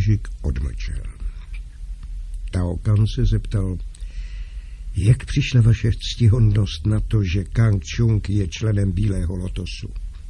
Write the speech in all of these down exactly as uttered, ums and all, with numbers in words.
okamžik odmlčel. Tao Kan se zeptal, jak přišla vaše ctihodnost na to, že Kang Chung je členem Bílého lotosu?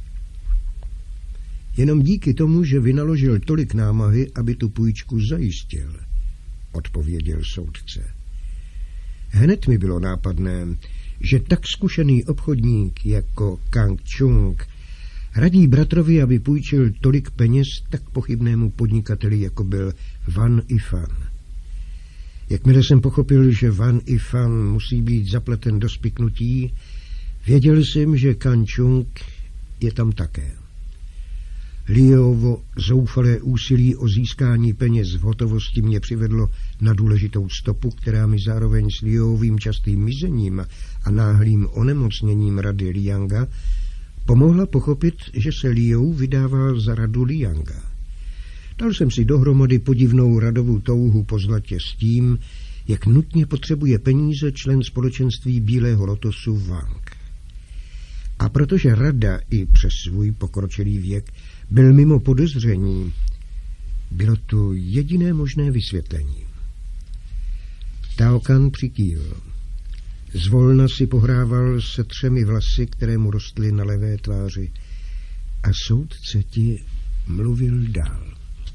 Jenom díky tomu, že vynaložil tolik námahy, aby tu půjčku zajistil, odpověděl soudce. Hned mi bylo nápadné, že tak zkušený obchodník jako Kang Chung radí bratrovi, aby půjčil tolik peněz tak pochybnému podnikateli, jako byl Van Yifan. Jakmile jsem pochopil, že Van Yifan musí být zapleten do spiknutí, věděl jsem, že Kang Chung je tam také. Liuovo zoufalé úsilí o získání peněz v hotovosti mě přivedlo na důležitou stopu, která mi zároveň s Liuovým častým mizením a náhlým onemocněním rady Lianga pomohla pochopit, že se Liu vydává za radu Lianga. Dal jsem si dohromady podivnou radovou touhu po zlatě s tím, jak nutně potřebuje peníze člen společenství Bílého lotosu Wang. A protože rada i přes svůj pokročilý věk byl mimo podezření, bylo to jediné možné vysvětlení. Tao Kan přikývl. Zvolna si pohrával se třemi vlasy, které mu rostly na levé tváři, a soudce ti mluvil dál.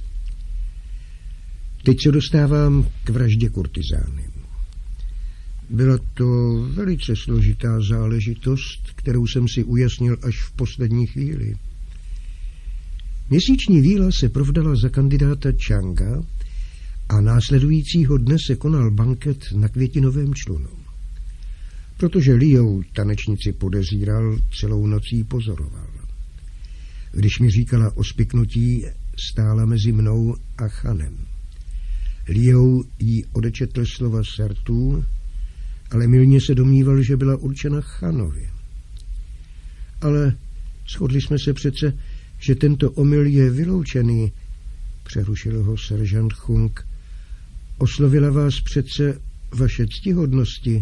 Teď se dostávám k vraždě kurtizány. Byla to velice složitá záležitost, kterou jsem si ujasnil až v poslední chvíli. Měsíční víla se provdala za kandidáta Changa a následujícího dne se konal banket na květinovém člunu. Protože Liu tanečnici podezíral, celou noc jí pozoroval. Když mi říkala o spiknutí, stála mezi mnou a Chanem. Liu jí odečetl slova sertů, ale mylně se domníval, že byla určena Chanovi. Ale shodli jsme se přece, že tento omyl je vyloučený, přerušil ho seržant Chung. Oslovila vás přece vaše ctihodnosti.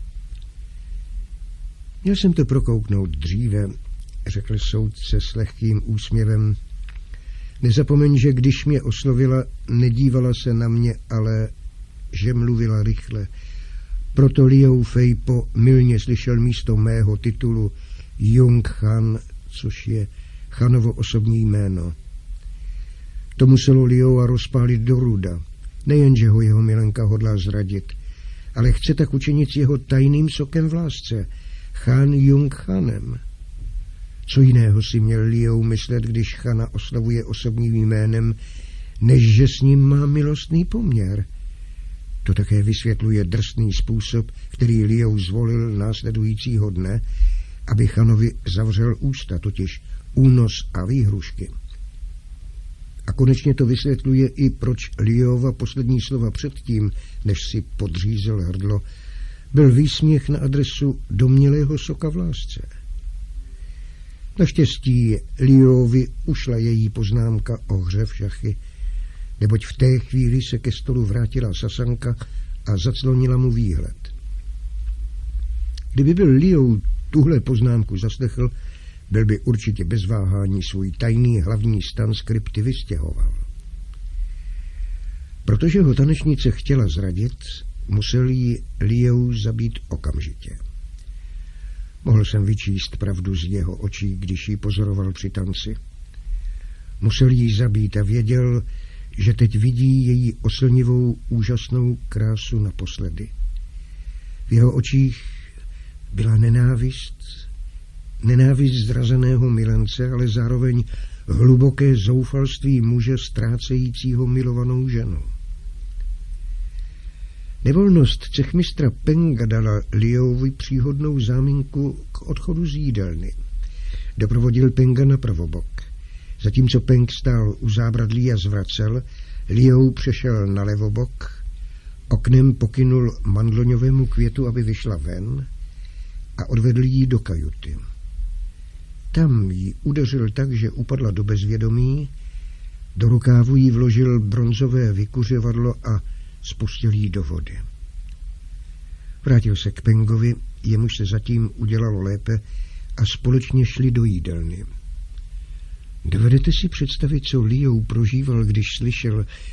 Měl jsem to prokouknout dříve, řekl soudce s lehkým úsměvem. Nezapomeň, že když mě oslovila, nedívala se na mě, ale že mluvila rychle. Proto Liu Feipo mylně slyšel místo mého titulu Jung Han, což je Chanovo osobní jméno. To muselo Liua rozpálit do ruda. Nejenže ho jeho milenka hodlá zradit, ale chce tak učinit s jeho tajným sokem v lásce, Chan Jung Chanem. Co jiného si měl Liu myslet, když Chana oslavuje osobním jménem, než že s ním má milostný poměr? To také vysvětluje drsný způsob, který Liu zvolil následujícího dne, aby Chanovi zavřel ústa, totiž únos a výhrušky. A konečně to vysvětluje i, proč Liuova poslední slova předtím, než si podřízel hrdlo, byl výsměch na adresu domnělého soka v lásce. Naštěstí Liuovi ušla její poznámka o hře v šachy, neboť v té chvíli se ke stolu vrátila Sasanka a zaclonila mu výhled. Kdyby byl Liu tuhle poznámku zaslechl, byl by určitě bez váhání svůj tajný hlavní stan z krypty vystěhoval. Protože ho tanečnice chtěla zradit, musel jí Liu zabít okamžitě. Mohl jsem vyčíst pravdu z jeho očí, když ji pozoroval při tanci. Musel jí zabít a věděl, že teď vidí její oslnivou, úžasnou krásu naposledy. V jeho očích byla nenávist, nenávist zrazeného milence, ale zároveň hluboké zoufalství muže ztrácejícího milovanou ženu. Nevolnost cechmistra Penga dala Liuovi příhodnou záminku k odchodu z jídelny. Doprovodil Penga na pravobok. Zatímco Peng stál u zábradlí a zvracel, Liu přešel na levobok, oknem pokynul mandloňovému květu, aby vyšla ven, a odvedl jí do kajuty. Tam ji udeřil tak, že upadla do bezvědomí, do rukávu jí vložil bronzové vykuřovadlo a spustil jí do vody. Vrátil se k Pengovi, jemuž se zatím udělalo lépe, a společně šli do jídelny. Dovedete si představit, co Liu prožíval, když slyšel,